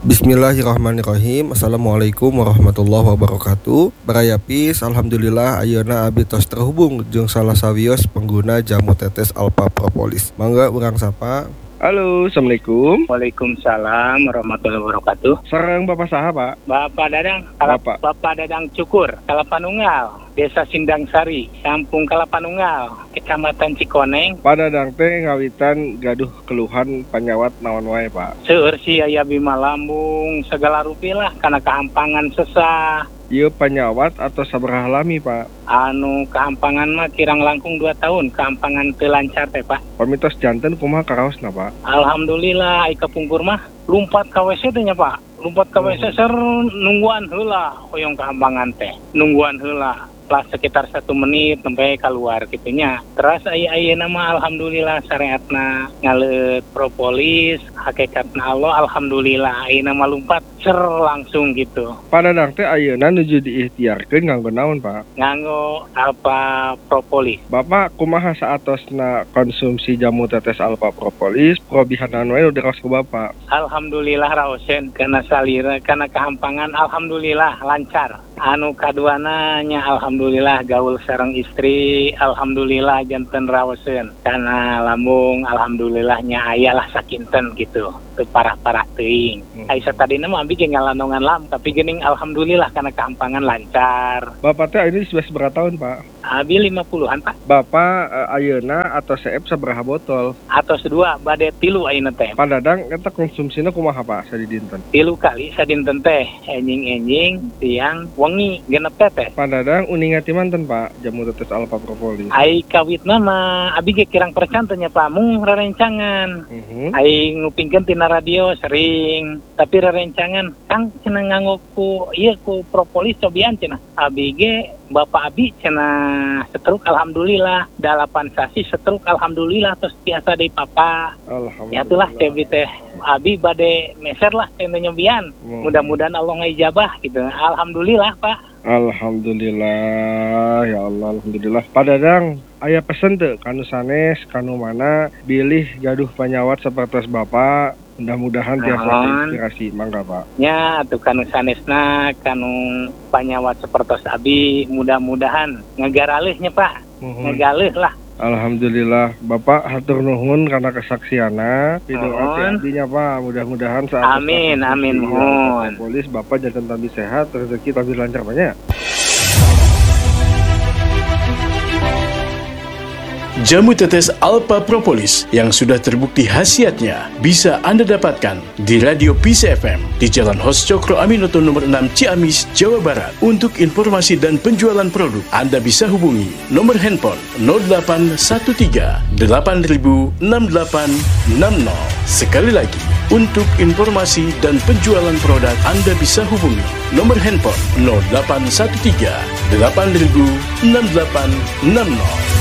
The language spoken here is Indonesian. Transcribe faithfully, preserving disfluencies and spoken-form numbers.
Bismillahirrahmanirrahim. Assalamualaikum warahmatullahi wabarakatuh. Barayapis, alhamdulillah ayeuna abdi tos terhubung jeung salah sawios pengguna jamu tetes Alpha Propolis. Mangga urang sapa. Halo, assalamualaikum. Waalaikumsalam warahmatullahi wabarakatuh. Sareng Bapak saha, Pak? Bapak Dadang, Kalap, Bapak. Bapak Dadang Cukur, Kalapanunggal, Desa Sindang Sari, Kampung Kalapanunggal, Kecamatan Cikoneng. Pada Dadang teh ngawitan gaduh keluhan panyawat naon wae, Pak? Seueur si aya bima lambung segala rupi lah kana kahampangan sesah. Ieu panyawat atau sabaraha lami, Pak? Anu kahampangan mah kirang langkung dua tahun, kahampangan teu lancar teh, Pak. Pamitos janten kumaha karaosna, Pak? Alhamdulillah ai kapungkur mah lumpat ka W C teh nya, Pak. Lumpat ka W C ser nungguan heula hoyong kahampangan teh. Nungguan heula. Lah sekitar satu menit sampai keluar gitunya. Terus ayeuna mah alhamdulillah syariatna ngaleut propolis, hakikatna Allah alhamdulillah ayeuna mah lumpat cer langsung gitu. Pada Dadang teh ayeuna nuju diikhtiarkeun nganggo naon, Pak? Nganggo Alpha Propolis. Bapak kumaha saatosna konsumsi jamu tetes Alpha Propolis, probihanan wae udah kaos ku Bapak. Alhamdulillah raosen kana salira kana kahampangan alhamdulillah lancar. Anu kaduana nya alhamdulillah gaul sareng istri, alhamdulillah janten raosen. Kana lambung alhamdulillah nya aya lah sakinten gitu. Teu parah-parah teuing. Hmm. Ai satadina mah abi ge ngalanongan lam, tapi geuning alhamdulillah kana kahampangan lancar. Bapak teh ini sudah seberapa tahun, Pak? Abi lima puluhan, Pak. Bapak uh, ayeuna atau seep sabaraha botol? Atos dua, bade tilu ayeuna teh. Pada Dadang eta konsumsina kumaha, Pak, sadidinten? Tilu kali sadinten teh, enjing-enjing, tiang, wengi, genep teteh. Pada Dadang uninga ti manten, Pak, jamu tetes Alpha Propolis? Ai kawitna mah abi ge kirang percan teh nya, Pak, mung rarencangan. Uh-huh. Ai ngupingkeun tina radio sering, tapi rarencangan Kang cenah nganggo ku ieu ku propolis cobian cenah. Abi ge Bapak abi cenah setruk alhamdulillah, dalapan sasi setruk alhamdulillah terus biasa deui papa. Alhamdulillah. Ya itulah teh teh abi bade meser lah teh nyobian. Hmm. Mudah-mudahan Allah ngijabah gitu. Alhamdulillah, Pak. Alhamdulillah, ya Allah, alhamdulillah. Pak Dadang, aya pesen teu kanu sanes, kanu mana bilih gaduh panyawat sapertos Bapak. Mudah-mudahan tiasa inspirasi, mangga Pak. Ya, atuh kanu sanesna, kanu panyawat sapertos abi, mudah-mudahan ngagaralihnya Pak. Uhun. Ngagalih lah. Alhamdulillah, Bapak hatur nuhun karena kesaksiana. Pidoa abdinya Pak, mudah-mudahan saat amin, amin mohon. Polis Bapak jangan tambah sehat, rezeki tambah lancar banyak. Jamu tetes Alpha Propolis yang sudah terbukti khasiatnya bisa Anda dapatkan di Radio P C F M di Jalan Hos Cokro Aminoto nomor enam Ciamis, Jawa Barat. Untuk informasi dan penjualan produk, Anda bisa hubungi nomor handphone nol delapan satu tiga delapan nol enam delapan enam nol. Sekali lagi, untuk informasi dan penjualan produk, Anda bisa hubungi nomor handphone nol delapan satu tiga delapan nol enam delapan enam nol.